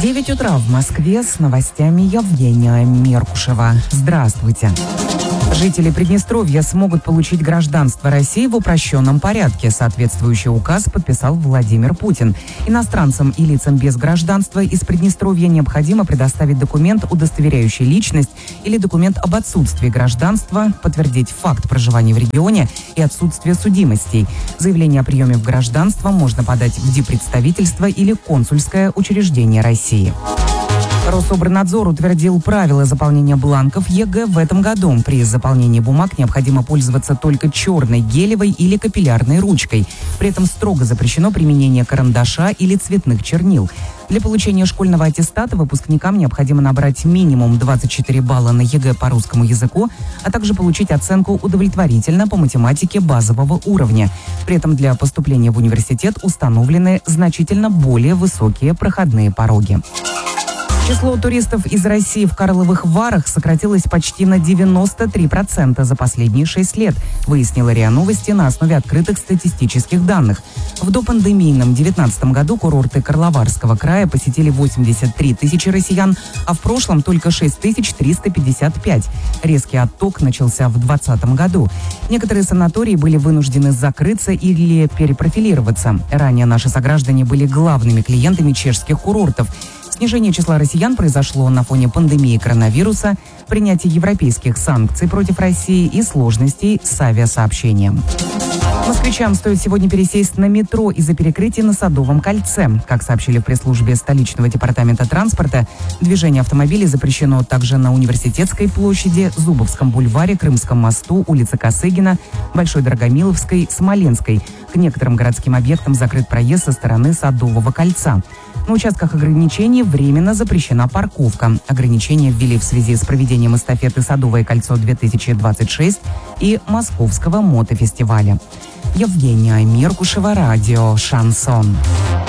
9 утра в Москве, с новостями Евгения Меркушева. Здравствуйте. Жители Приднестровья смогут получить гражданство России в упрощенном порядке. Соответствующий указ подписал Владимир Путин. Иностранцам и лицам без гражданства из Приднестровья необходимо предоставить документ, удостоверяющий личность, или документ об отсутствии гражданства, подтвердить факт проживания в регионе и отсутствие судимостей. Заявление о приеме в гражданство можно подать в диппредставительство или консульское учреждение России. Рособорнадзор утвердил правила заполнения бланков ЕГЭ в этом году. При заполнении бумаг необходимо пользоваться только черной, гелевой или капиллярной ручкой. При этом строго запрещено применение карандаша или цветных чернил. Для получения школьного аттестата выпускникам необходимо набрать минимум 24 балла на ЕГЭ по русскому языку, а также получить оценку удовлетворительно по математике базового уровня. При этом для поступления в университет установлены значительно более высокие проходные пороги. Число туристов из России в Карловых Варах сократилось почти на 93% за последние 6 лет, выяснила РИА Новости на основе открытых статистических данных. В допандемийном 2019 году курорты Карловарского края посетили 83 тысячи россиян, а в прошлом только 6355. Резкий отток начался в 2020 году. Некоторые санатории были вынуждены закрыться или перепрофилироваться. Ранее наши сограждане были главными клиентами чешских курортов. Снижение числа россиян произошло на фоне пандемии коронавируса, принятия европейских санкций против России и сложностей с авиасообщением. Москвичам стоит сегодня пересесть на метро из-за перекрытия на Садовом кольце. Как сообщили в пресс-службе столичного департамента транспорта, движение автомобилей запрещено также на Университетской площади, Зубовском бульваре, Крымском мосту, улице Косыгина, Большой Дорогомиловской, Смоленской. К некоторым городским объектам закрыт проезд со стороны Садового кольца. На участках ограничений временно запрещена парковка. Ограничения ввели в связи с проведением эстафеты «Садовое кольцо-2026» и Московского мотофестиваля. Евгения Меркушева, радио «Шансон».